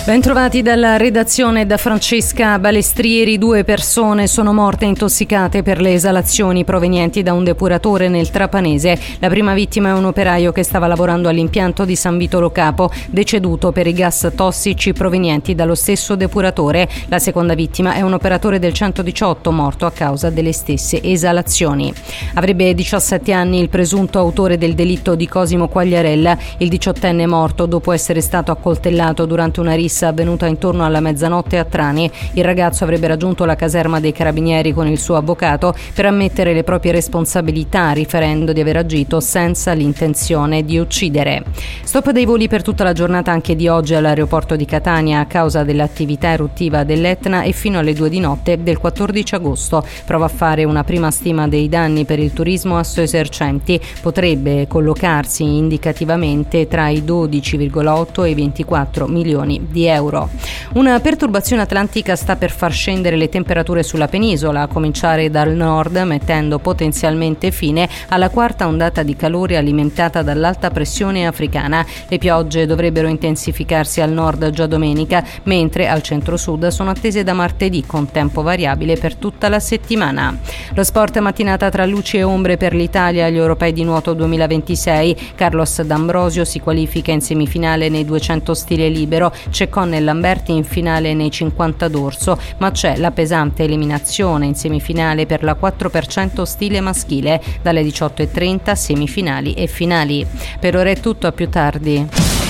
Bentrovati dalla redazione da Francesca Balestrieri. 2 persone sono morte intossicate per le esalazioni provenienti da un depuratore nel Trapanese. La prima vittima è un operaio che stava lavorando all'impianto di San Vito Lo Capo, deceduto per i gas tossici provenienti dallo stesso depuratore. La seconda vittima è un operatore del 118 morto a causa delle stesse esalazioni. Avrebbe 17 anni il presunto autore del delitto di Cosimo Quagliarella. Il 18enne morto dopo essere stato accoltellato durante una rissa avvenuta intorno alla mezzanotte a Trani. Il ragazzo avrebbe raggiunto la caserma dei carabinieri con il suo avvocato per ammettere le proprie responsabilità, riferendo di aver agito senza l'intenzione di uccidere. Stop dei voli per tutta la giornata anche di oggi all'aeroporto di Catania a causa dell'attività eruttiva dell'Etna e fino alle 2 di notte del 14 agosto. Prova a fare una prima stima dei danni per il turismo assoesercenti. Potrebbe collocarsi indicativamente tra i 12,8 e i 24 milioni di euro. Una perturbazione atlantica sta per far scendere le temperature sulla penisola, a cominciare dal nord, mettendo potenzialmente fine alla quarta ondata di calore alimentata dall'alta pressione africana. Le piogge dovrebbero intensificarsi al nord già domenica, mentre al centro-sud sono attese da martedì, con tempo variabile per tutta la settimana. Lo sport mattinata tra luci e ombre per l'Italia agli Europei di nuoto 2026. Carlos D'Ambrosio si qualifica in semifinale nei 200 stile libero, c'è Conne Lamberti in finale nei 50 dorso, ma c'è la pesante eliminazione in semifinale per la 4% stile maschile, dalle 18:30 semifinali e finali. Per ora è tutto, a più tardi.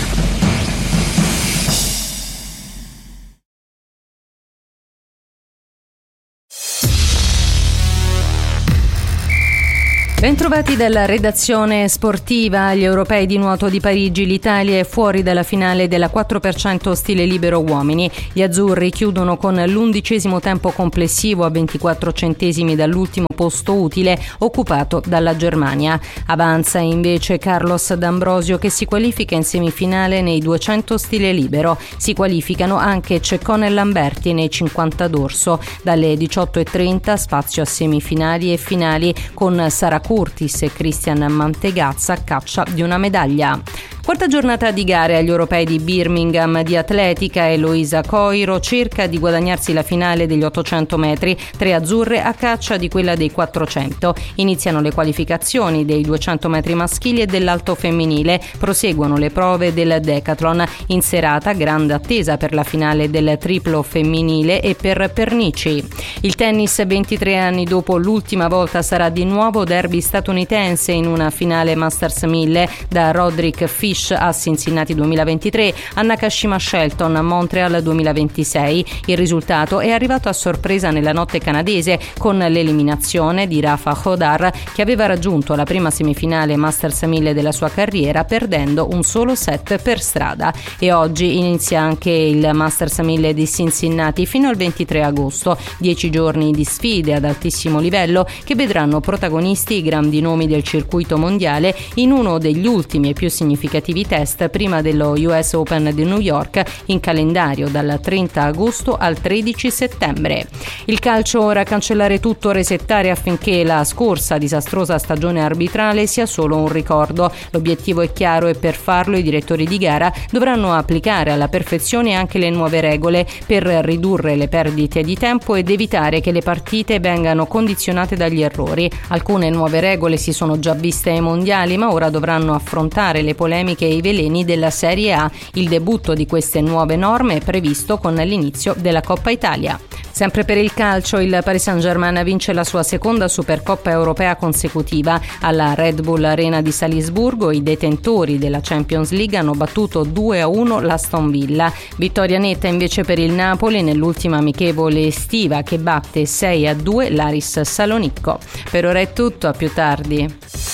Bentrovati dalla redazione sportiva. Agli Europei di nuoto di Parigi l'Italia è fuori dalla finale della 4% stile libero uomini. Gli azzurri chiudono con l'11° tempo complessivo a 24 centesimi dall'ultimo posto utile occupato dalla Germania. Avanza invece Carlos D'Ambrosio, che si qualifica in semifinale nei 200 stile libero. Si qualificano anche Ceccone e Lamberti nei 50 dorso. Dalle 18:30 spazio a semifinali e finali con Sara Curtis e Christian Mantegazza a caccia di una medaglia. Quarta giornata di gare agli Europei di Birmingham di atletica. Eloisa Coiro cerca di guadagnarsi la finale degli 800 metri, 3 azzurre a caccia di quella dei 400. Iniziano le qualificazioni dei 200 metri maschili e dell'alto femminile. Proseguono le prove del decathlon. In serata grande attesa per la finale del triplo femminile e per Pernici. Il tennis, 23 anni dopo l'ultima volta, sarà di nuovo derby statunitense in una finale Masters 1000 da Roderick Fish a Cincinnati 2023 a Nakashima Shelton a Montreal 2026. Il risultato è arrivato a sorpresa nella notte canadese con l'eliminazione di Rafa Hodar, che aveva raggiunto la prima semifinale Masters 1000 della sua carriera perdendo un solo set per strada. E oggi inizia anche il Masters 1000 di Cincinnati fino al 23 agosto, 10 giorni di sfide ad altissimo livello che vedranno protagonisti i grandi nomi del circuito mondiale in uno degli ultimi e più significativi test prima dello US Open di New York, in calendario dal 30 agosto al 13 settembre. Il calcio ora: cancellare tutto, resettare affinché la scorsa disastrosa stagione arbitrale sia solo un ricordo. L'obiettivo è chiaro e per farlo i direttori di gara dovranno applicare alla perfezione anche le nuove regole per ridurre le perdite di tempo ed evitare che le partite vengano condizionate dagli errori. Alcune nuove regole si sono già viste ai mondiali, ma ora dovranno affrontare le polemiche e i veleni della Serie A. Il debutto di queste nuove norme è previsto con l'inizio della Coppa Italia. Sempre per il calcio, il Paris Saint-Germain vince la sua seconda Supercoppa europea consecutiva. Alla Red Bull Arena di Salisburgo i detentori della Champions League hanno battuto 2-1 l'Aston Villa. Vittoria netta invece per il Napoli nell'ultima amichevole estiva, che batte 6-2 l'Aris Salonicco. Per ora è tutto, a più tardi.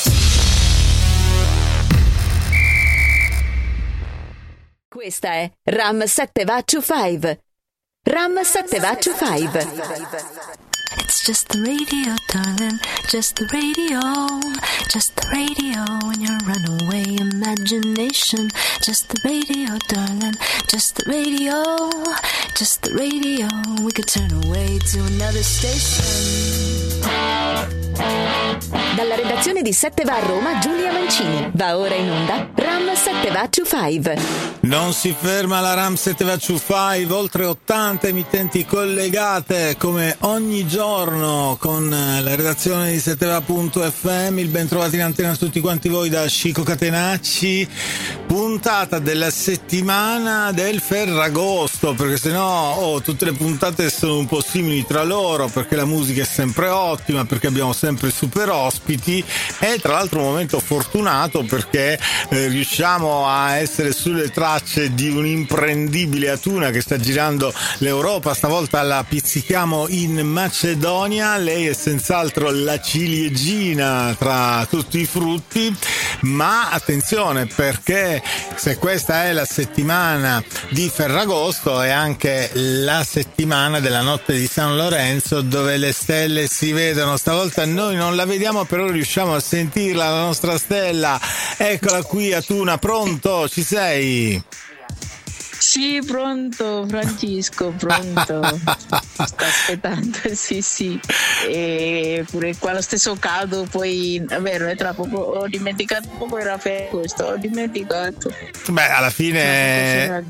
Questa è Ram 7 va to 5. Ram 7 va to 5. It's just the radio, darling, just the radio, just the radio in your runaway imagination. Just the radio, darling, just the radio, just the radio. We could turn away to another station. Dalla redazione redazione di 7 va a Roma, Giulia Mancini. Va ora in onda Ram 7 va to 5. Non si ferma la Ram 7 va to 5, oltre 80 emittenti collegate come ogni giorno con la redazione di 7va.fm. Il ben trovati in antena a tutti quanti voi da Chico Catenacci. Puntata della settimana del Ferragosto, perché sennò tutte le puntate sono un po' simili tra loro, perché la musica è sempre ottima, perché abbiamo sempre super ospiti e tra l'altro un momento fortunato perché riusciamo a essere sulle tracce di un'imprendibile Atuna che sta girando l'Europa. Stavolta la pizzichiamo in Macedonia. Lei è senz'altro la ciliegina tra tutti i frutti, ma attenzione, perché se questa è la settimana di Ferragosto è anche la settimana della notte di San Lorenzo, dove le stelle si vedono. Stavolta noi non la vediamo, però riusciamo a sentirla, la nostra stella. Eccola qui, Atuna, pronto? Ci sei? Sì, pronto Francesco, pronto. Sto aspettando, sì. E pure qua lo stesso caldo, poi è vero, tra poco ho dimenticato, poco era Ferragosto, ho dimenticato. Beh, alla fine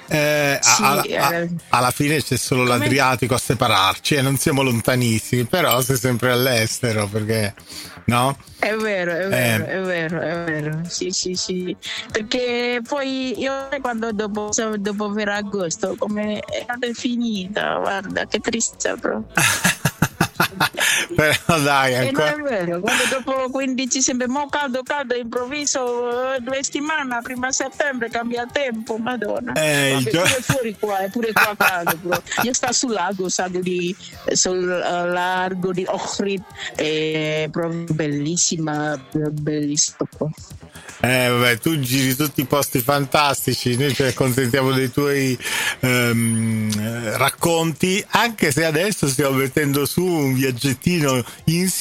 alla fine c'è solo l'Adriatico a separarci e non siamo lontanissimi, però sei sempre all'estero, perché no? È vero. Sì. Perché poi io quando dopo Ferragosto come è finita, guarda che tristezza proprio. Però dai, ancora. E non è vero, quando dopo 15 sempre caldo improvviso 2 settimane prima settembre cambia tempo, madonna. Pure fuori qua, pure qua caldo bro. Io sto sul lago, sul largo di Ohrid, è proprio bellissimo qua. Vabbè, tu giri tutti i posti fantastici, noi ci accontentiamo dei tuoi racconti, anche se adesso stiamo mettendo su un viaggettino insieme